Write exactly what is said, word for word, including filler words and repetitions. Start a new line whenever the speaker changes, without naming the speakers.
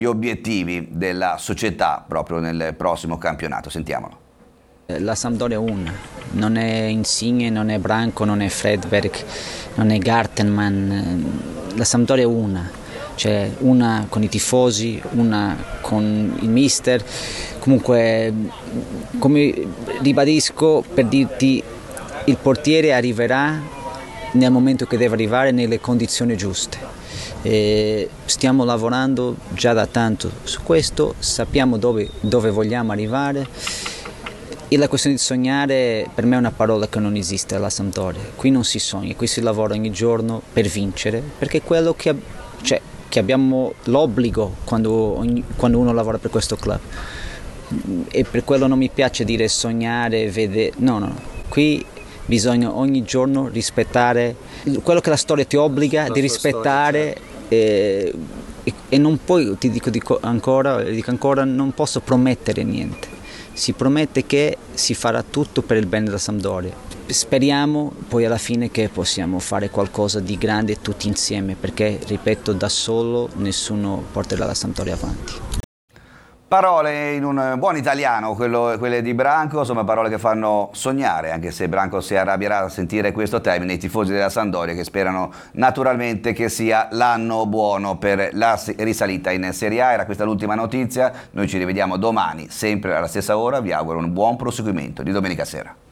Gli obiettivi della società proprio nel prossimo campionato, sentiamolo.
La Sampdoria è una, non è Insigne, non è Branco, non è Fredberg, non è Gartenman, la Sampdoria è una, cioè una con i tifosi, una con il mister, comunque come ribadisco per dirti il portiere arriverà nel momento che deve arrivare nelle condizioni giuste. E stiamo lavorando già da tanto su questo, sappiamo dove, dove vogliamo arrivare e la questione di sognare per me è una parola che non esiste alla Sampdoria. Qui non si sogna, qui si lavora ogni giorno per vincere, perché è quello che, cioè, che abbiamo l'obbligo quando, ogni, quando uno lavora per questo club, e per quello non mi piace dire sognare, vedere, no no, no. Qui bisogna ogni giorno rispettare quello che la storia ti obbliga la di rispettare storia, certo. e, e, e non puoi, ti dico, dico ancora, dico ancora, non posso promettere niente. Si promette che si farà tutto per il bene della Sampdoria. Speriamo poi alla fine che possiamo fare qualcosa di grande tutti insieme, perché, ripeto, da solo nessuno porterà la Sampdoria avanti.
Parole in un buon italiano, quello, quelle di Branco, insomma parole che fanno sognare, anche se Branco si arrabbierà a sentire questo termine, i tifosi della Sampdoria che sperano naturalmente che sia l'anno buono per la risalita in Serie A. Era questa l'ultima notizia, noi ci rivediamo domani, sempre alla stessa ora, vi auguro un buon proseguimento di domenica sera.